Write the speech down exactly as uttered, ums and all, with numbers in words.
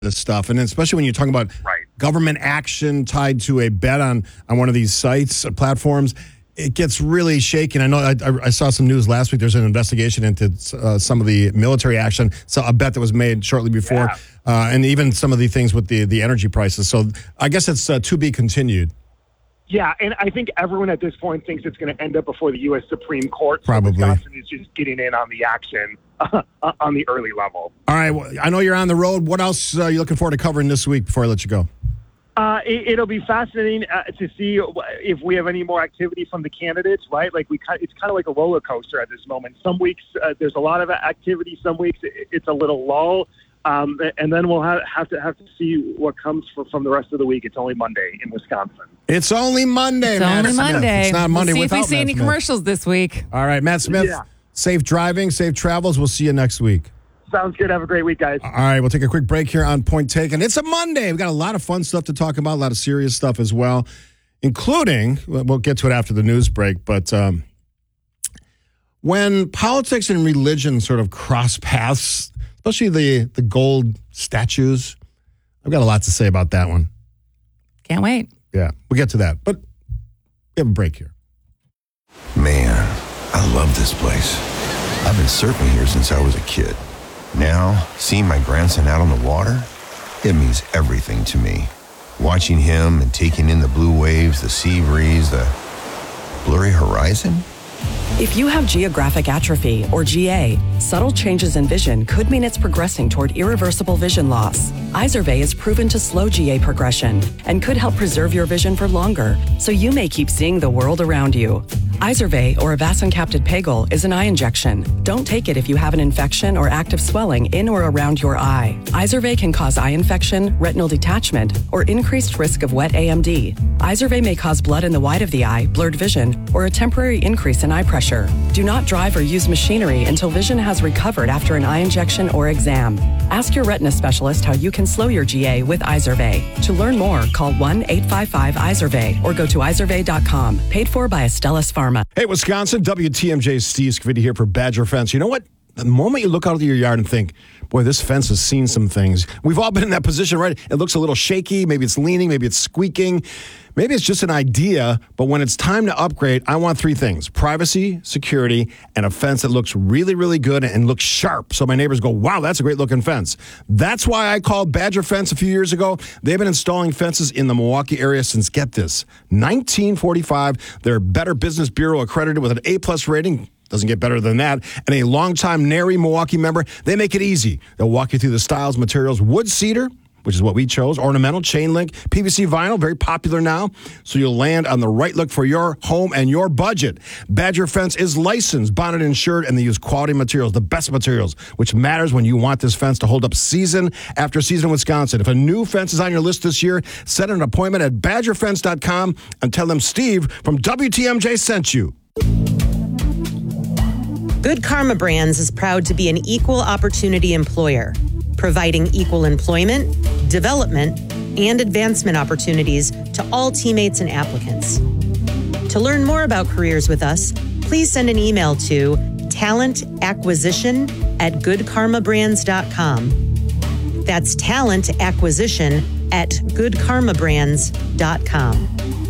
this stuff, and especially when you're talking about right. government action tied to a bet on on one of these sites uh, platforms, it gets really shaky. And I know I, I saw some news last week. There's an investigation into uh, some of the military action, so a bet that was made shortly before, yeah. uh, and even some of the things with the the energy prices. So I guess it's uh, to be continued. Yeah, and I think everyone at this point thinks it's going to end up before the U S Supreme Court. So Probably. Wisconsin is just getting in on the action uh, on the early level. All right, well, I know you're on the road. What else uh, are you looking forward to covering this week before I let you go? Uh, it, it'll be fascinating uh, to see if we have any more activity from the candidates, right? Like we, it's kind of like a roller coaster at this moment. Some weeks uh, there's a lot of activity. Some weeks it's a little lull. Um, and then we'll have, have to have to see what comes for, from the rest of the week. It's only Monday in Wisconsin. It's only Monday, It's Matt only Smith. Monday. It's not Monday we'll see without if we see Matt any Smith. commercials this week. All right, Matt Smith, Yeah. safe driving, safe travels. We'll see you next week. Sounds good. Have a great week, guys. All right, we'll take a quick break here on Point Taken. It's a Monday. We've got a lot of fun stuff to talk about, a lot of serious stuff as well, including, we'll get to it after the news break, but um, when politics and religion sort of cross paths, especially the, the gold statues, I've got a lot to say about that one. Can't wait. Yeah, we'll get to that, but we have a break here. Man, I love this place. I've been surfing here since I was a kid. Now, seeing my grandson out on the water, it means everything to me. Watching him and taking in the blue waves, the sea breeze, the blurry horizon. If you have geographic atrophy, or G A, subtle changes in vision could mean it's progressing toward irreversible vision loss. Izervay is proven to slow G A progression and could help preserve your vision for longer, so you may keep seeing the world around you. Izervay, or avacincaptad pegol, is an eye injection. Don't take it if you have an infection or active swelling in or around your eye. Izervay can cause eye infection, retinal detachment, or increased risk of wet A M D. Izervay may cause blood in the white of the eye, blurred vision, or a temporary increase in eye pressure. Do not drive or use machinery until vision has recovered after an eye injection or exam. Ask your retina specialist how you can slow your G A with Izervay. To learn more, call one eight five five Izervay or go to izervay dot com. Paid for by Astellas Pharma. Hey, Wisconsin, W T M J Steve Scavidi here for Badger Fence. You know what? The moment you look out of your yard and think, boy, this fence has seen some things. We've all been in that position, right? It looks a little shaky. Maybe it's leaning. Maybe it's squeaking. Maybe it's just an idea. But when it's time to upgrade, I want three things: privacy, security, and a fence that looks really, really good and looks sharp. So my neighbors go, wow, that's a great looking fence. That's why I called Badger Fence a few years ago. They've been installing fences in the Milwaukee area since, get this, nineteen forty-five. They're Better Business Bureau accredited with an A-plus rating. Doesn't get better than that. And a longtime Nary Milwaukee member. They make it easy. They'll walk you through the styles, materials, wood cedar, which is what we chose, ornamental, chain link, P V C vinyl, very popular now. So you'll land on the right look for your home and your budget. Badger Fence is licensed, bonded, insured, and they use quality materials, the best materials, which matters when you want this fence to hold up season after season in Wisconsin. If a new fence is on your list this year, set an appointment at badger fence dot com and tell them Steve from W T M J sent you. Good Karma Brands is proud to be an equal opportunity employer, providing equal employment, development, and advancement opportunities to all teammates and applicants. To learn more about careers with us, please send an email to talent acquisition at good karma brands dot com. That's talent acquisition at good karma brands dot com.